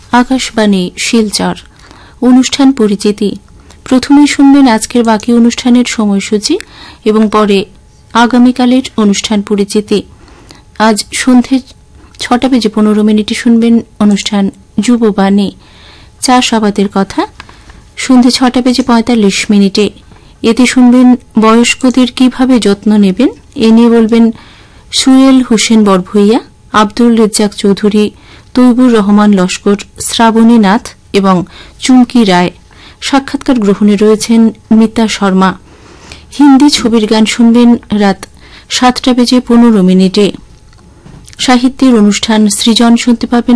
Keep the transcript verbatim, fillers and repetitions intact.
আকাশবাণী শিলচর অনুষ্ঠান পরিচিতি। প্রথমেই শুনবেন আজকের বাকি অনুষ্ঠানের সময়সূচি এবং পরে আগামীকালের অনুষ্ঠান পরিচিতি। আজ সন্ধে ছটা বেজে পনেরো মিনিটে শুনবেন অনুষ্ঠান যুববাণী, চাষাবাদের কথা। সন্ধে ছটা বেজে পঁয়তাল্লিশ মিনিটে এতে শুনবেন বয়স্কদের কিভাবে যত্ন নেবেন, এ নিয়ে বলবেন সুয়েল হোসেন বরভইয়া, আব্দুল রেজ্জাক চৌধুরী, তৈবুর রহমান লস্কর, শ্রাবণী নাথ এবং চুমকি রায়। সাক্ষাৎকার গ্রহণে রয়েছেন মিতা শর্মা। হিন্দি ছবির গান শুনবেন রাত সাতটা বেজে পনেরো মিনিটে। সাহিত্যের অনুষ্ঠান সৃজন শুনতে পাবেন